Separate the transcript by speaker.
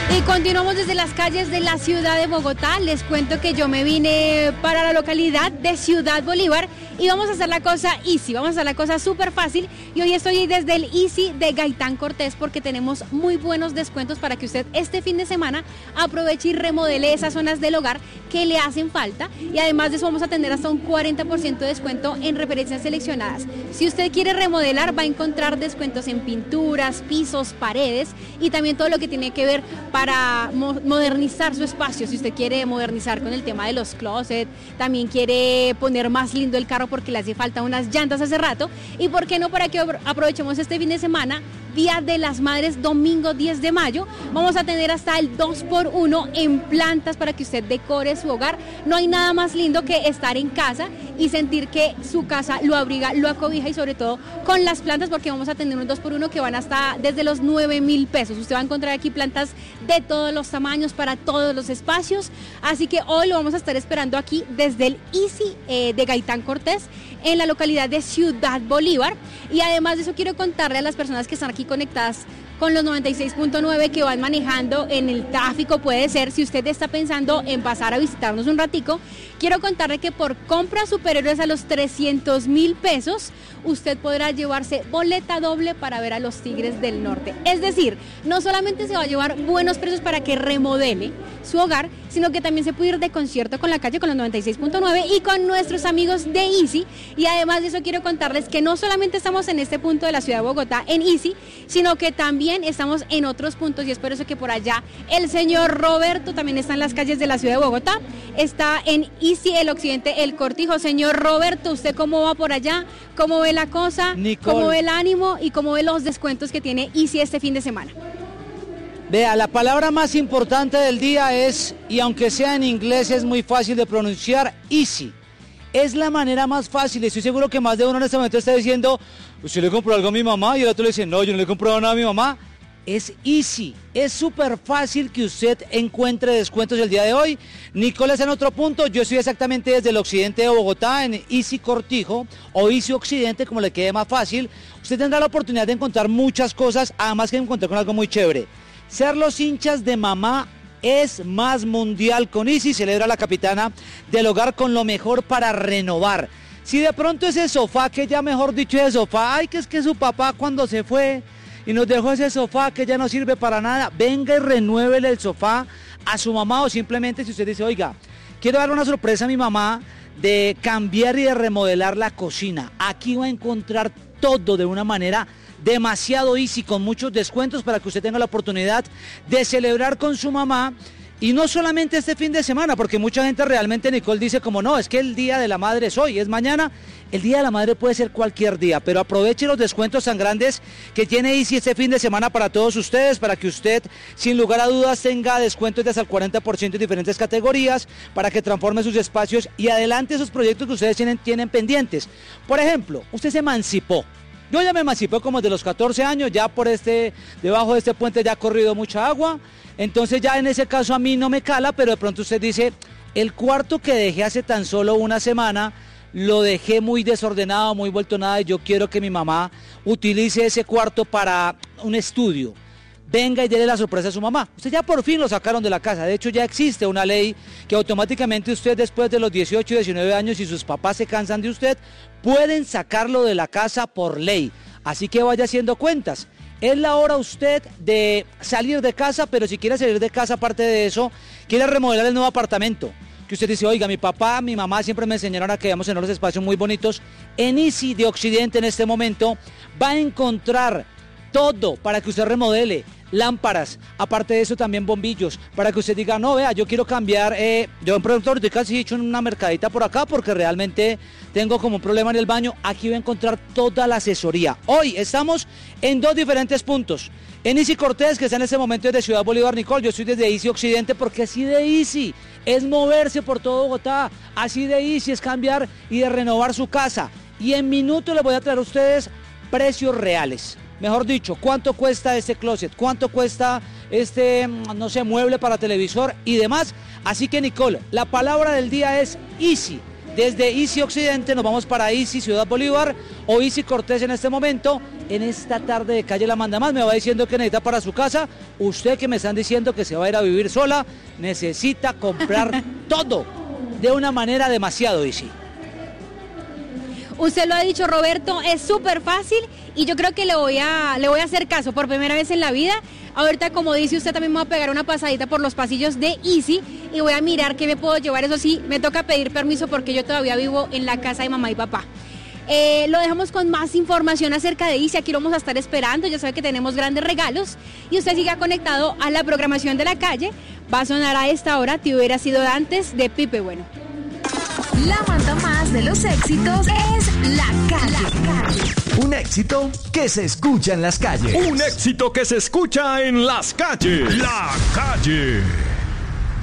Speaker 1: Y continuamos desde las calles de la ciudad de Bogotá. Les cuento que yo me vine para la localidad de Ciudad Bolívar y vamos a hacer la cosa easy, vamos a hacer la cosa súper fácil. Y hoy estoy desde el Easy de Gaitán Cortés porque tenemos muy buenos descuentos para que usted este fin de semana aproveche y remodele esas zonas del hogar que le hacen falta. Y además de eso vamos a tener hasta un 40% de descuento en referencias seleccionadas. Si usted quiere remodelar, va a encontrar descuentos en pinturas, pisos, paredes y también todo lo que tiene que ver para modernizar su espacio. Si usted quiere modernizar con el tema de los closets, también quiere poner más lindo el carro porque le hace falta unas llantas hace rato, y por qué no, para que aprovechemos este fin de semana, Día de las Madres, domingo 10 de mayo, vamos a tener hasta el 2x1 en plantas para que usted decore su hogar. No hay nada más lindo que estar en casa y sentir que su casa lo abriga, lo acobija, y sobre todo con las plantas, porque vamos a tener un 2x1 que van hasta desde los 9.000 pesos. Usted va a encontrar aquí plantas de todos los tamaños para todos los espacios, así que hoy lo vamos a estar esperando aquí desde el Easy de Gaitán Cortés en la localidad de Ciudad Bolívar. Y además de eso quiero contarle a las personas que están aquí conectadas con los 96.9 que van manejando en el tráfico, puede ser, si usted está pensando en pasar a visitarnos un ratico, quiero contarle que por compras superiores a los 300.000 pesos, usted podrá llevarse boleta doble para ver a los Tigres del Norte. Es decir, no solamente se va a llevar buenos precios para que remodele su hogar, sino que también se puede ir de concierto con la calle, con los 96.9 y con nuestros amigos de Easy. Y además de eso quiero contarles que no solamente estamos en este punto de la ciudad de Bogotá, en Easy, sino que también estamos en otros puntos, y es por eso que por allá el señor Roberto también está en las calles de la ciudad de Bogotá, está en Easy el Occidente, el Cortijo. Señor Roberto, ¿usted cómo va por allá? ¿Cómo ve la cosa? Nicole, ¿cómo ve el ánimo y cómo ve los descuentos que tiene Easy este fin de semana?
Speaker 2: Vea, la palabra más importante del día es, y aunque sea en inglés es muy fácil de pronunciar, Easy. Es la manera más fácil. Estoy seguro que más de uno en este momento está diciendo, ¿usted le compró algo a mi mamá? Y el otro le dice, no, yo no le he comprado nada a mi mamá. Es Easy, es súper fácil que usted encuentre descuentos el día de hoy. Nicole está en otro punto, yo estoy exactamente desde el occidente de Bogotá, en Easy Cortijo, o Easy Occidente, como le quede más fácil. Usted tendrá la oportunidad de encontrar muchas cosas, además que encontrar con algo muy chévere. Ser los hinchas de mamá es más mundial con Easy. Celebra la capitana del hogar con lo mejor para renovar. Si de pronto ese sofá, que ya mejor dicho ese sofá, ay, que es que su papá cuando se fue y nos dejó ese sofá que ya no sirve para nada, venga y renuévele el sofá a su mamá. O simplemente si usted dice, oiga, quiero darle una sorpresa a mi mamá de cambiar y de remodelar la cocina, aquí va a encontrar todo de una manera demasiado easy, con muchos descuentos para que usted tenga la oportunidad de celebrar con su mamá. Y no solamente este fin de semana, porque mucha gente realmente, Nicole, dice como no, es que el Día de la Madre es hoy, es mañana. El Día de la Madre puede ser cualquier día, pero aproveche los descuentos tan grandes que tiene Easy este fin de semana para todos ustedes, para que usted, sin lugar a dudas, tenga descuentos de hasta el 40% en diferentes categorías, para que transforme sus espacios y adelante esos proyectos que ustedes tienen pendientes. Por ejemplo, usted se emancipó. Yo ya me emancipé como de los 14 años, ya debajo de este puente ya ha corrido mucha agua, entonces ya en ese caso a mí no me cala, pero de pronto usted dice, el cuarto que dejé hace tan solo una semana, lo dejé muy desordenado, muy vuelto nada, y yo quiero que mi mamá utilice ese cuarto para un estudio. Venga y déle la sorpresa a su mamá. Usted ya por fin lo sacaron de la casa. De hecho ya existe una ley que automáticamente usted, después de los 18 y 19 años, si sus papás se cansan de usted, pueden sacarlo de la casa por ley. Así que vaya haciendo cuentas. Es la hora usted de salir de casa, pero si quiere salir de casa, aparte de eso, quiere remodelar el nuevo apartamento. Que usted dice, oiga, mi papá, mi mamá siempre me enseñaron a que vamos en los espacios muy bonitos. En Easy de Occidente en este momento va a encontrar todo para que usted remodele. Lámparas, aparte de eso también bombillos, para que usted diga, no, vea, yo quiero cambiar, yo en pronto ahorita casi he hecho una mercadita por acá porque realmente tengo como un problema en el baño. Aquí va a encontrar toda la asesoría. Hoy estamos en dos diferentes puntos. En Easy Cortés, que está en este momento desde Ciudad Bolívar, Nicole, yo estoy desde Easy Occidente porque así de easy es moverse por todo Bogotá, así de easy es cambiar y de renovar su casa. Y en minutos les voy a traer a ustedes precios reales. Mejor dicho, cuánto cuesta este closet, cuánto cuesta este, no sé, mueble para televisor y demás. Así que Nicole, la palabra del día es Easy. Desde Easy Occidente nos vamos para Easy Ciudad Bolívar o Easy Cortés en este momento. en esta tarde de Calle La Manda Más. Me va diciendo que necesita para su casa. Usted que me están diciendo que se va a ir a vivir sola, necesita comprar todo de una manera demasiado easy.
Speaker 1: Usted lo ha dicho, Roberto, es súper fácil y yo creo que le voy a hacer caso por primera vez en la vida. Ahorita, como dice usted, también me voy a pegar una pasadita por los pasillos de Easy y voy a mirar qué me puedo llevar. Eso sí, me toca pedir permiso porque yo todavía vivo en la casa de mamá y papá. Lo dejamos con más información acerca de Easy. Aquí lo vamos a estar esperando. Ya sabe que tenemos grandes regalos y usted siga conectado a la programación de La Calle. Va a sonar a esta hora Te hubiera sido antes, de Pipe Bueno.
Speaker 3: La Manda Más de los éxitos es La Calle.
Speaker 4: Un éxito que se escucha en las calles.
Speaker 5: Un éxito que se escucha en las calles. La Calle.